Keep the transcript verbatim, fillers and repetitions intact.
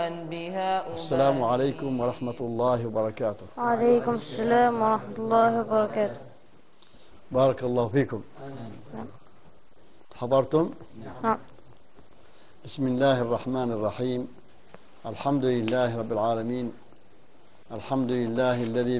السلام عليكم ورحمة الله وبركاته. وعليكم السلام ورحمة الله وبركاته. بارك الله فيكم. حضرتم؟ نعم. بسم الله الرحمن الرحيم. الحمد لله رب العالمين. الحمد لله الذي